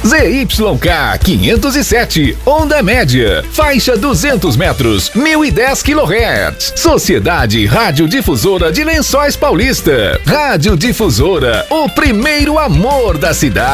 ZYK 507, onda média, faixa 200 metros, 1010 kHz. Sociedade Radiodifusora de Lençóis Paulista. Rádio Difusora, o primeiro amor da cidade.